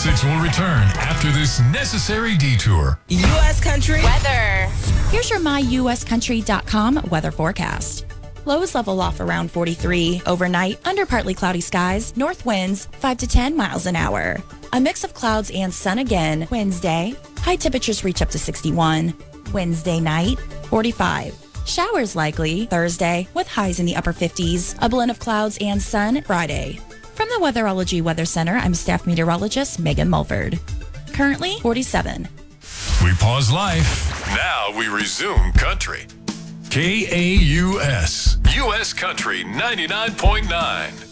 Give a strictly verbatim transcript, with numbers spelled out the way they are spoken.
Classics will return after this necessary detour. U S Country weather. Here's your my U S country dot com weather forecast. Lows level off around forty-three. Overnight, under partly cloudy skies, north winds five to ten miles an hour. A mix of clouds and sun again Wednesday. High temperatures reach up to sixty-one. Wednesday night, forty-five. Showers likely Thursday with highs in the upper fifties. A blend of clouds and sun Friday. From the Weatherology Weather Center, I'm staff meteorologist Megan Mulford. Currently forty-seven. We pause life. Now we resume country. K A U S, U S Country ninety-nine point nine.